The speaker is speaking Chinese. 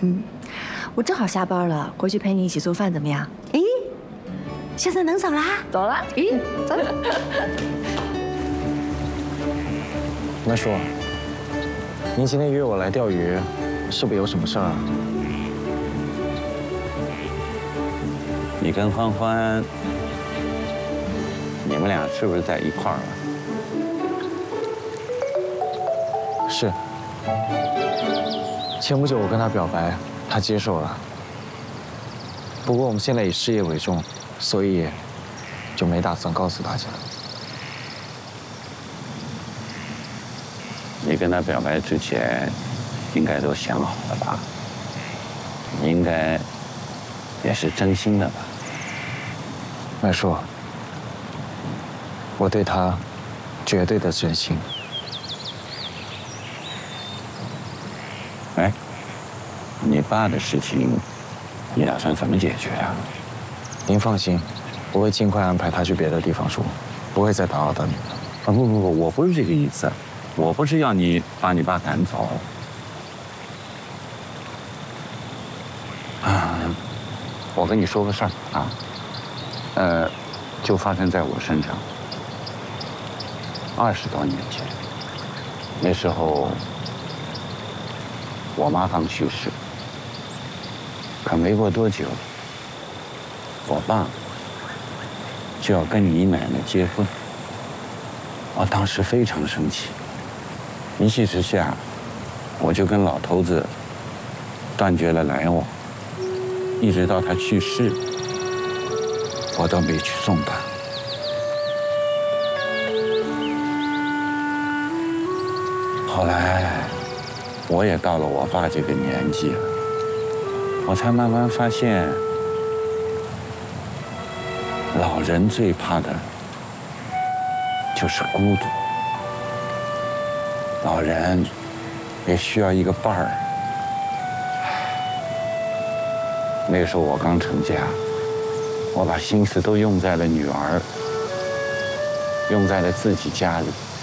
我正好下班了，回去陪你一起做饭，怎么样？ 咦，现在能走啦？ 走了。咦，走。 麦叔，您今天约我来钓鱼，是不是有什么事儿啊？ 你跟欢欢，你们俩是不是在一块儿了？ 是。前不久我跟他表白，他接受了。不过我们现在以事业为重，所以就没打算告诉大家。 你跟他表白之前，应该都想好了吧？你应该也是真心的吧？ 麦叔，我对他绝对的真心。 哎，你爸的事情，你打算怎么解决呀？ 您放心，我会尽快安排他去别的地方住，不会再打扰到你了。 啊不，我不是这个意思，我不是要你把你爸赶走。啊，我跟你说个事儿啊，就发生在我身上。20多年前，那时候我妈刚去世，可没过多久，我爸就要跟你奶奶结婚。我当时非常生气，一气之下，我就跟老头子断绝了来往，一直到他去世，我都没去送他。后来，我也到了我爸这个年纪了，我才慢慢发现，老人最怕的就是孤独。老人也需要一个伴儿。那个时候我刚成家，我把心思都用在了女儿，用在了自己家里。